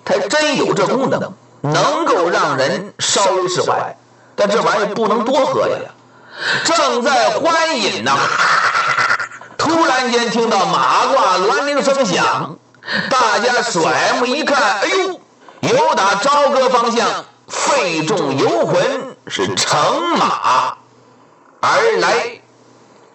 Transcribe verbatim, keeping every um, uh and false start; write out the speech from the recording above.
它真有这功能，能够让人稍微释怀，但这玩意不能多喝呀。正在欢饮呢，突然间听到马褂銮铃声响，大家甩目一看，哎呦，由打朝歌方向费仲游魂是乘马而来。